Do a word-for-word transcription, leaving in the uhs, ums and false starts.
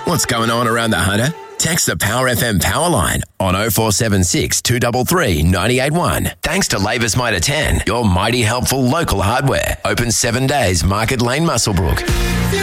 What's going on around the Hunter? Text the Power F M power line on oh four seven six, two three three, nine eight one. Thanks to Lavis Mitre ten, your mighty helpful local hardware. Open seven days, Market Lane, Muswellbrook.